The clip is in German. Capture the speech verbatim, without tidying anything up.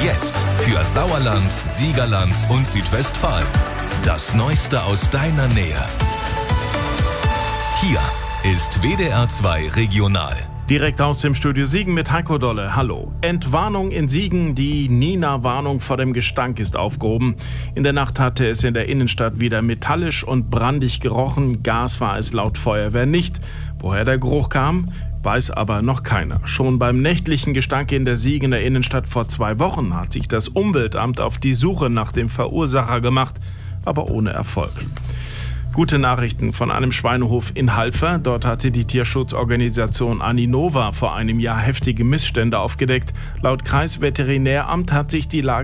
Jetzt für Sauerland, Siegerland und Südwestfalen. Das Neueste aus deiner Nähe. Hier ist W D R zwei Regional. Direkt aus dem Studio Siegen mit Heiko Dolle. Hallo. Entwarnung in Siegen. Die Nina-Warnung vor dem Gestank ist aufgehoben. In der Nacht hatte es in der Innenstadt wieder metallisch und brandig gerochen. Gas war es laut Feuerwehr nicht. Woher der Geruch kam, weiß aber noch keiner. Schon beim nächtlichen Gestank in der Siegener Innenstadt vor zwei Wochen hat sich das Umweltamt auf die Suche nach dem Verursacher gemacht, aber ohne Erfolg. Gute Nachrichten von einem Schweinehof in Halver. Dort hatte die Tierschutzorganisation Aninova vor einem Jahr heftige Missstände aufgedeckt. Laut Kreisveterinäramt hat sich die Lage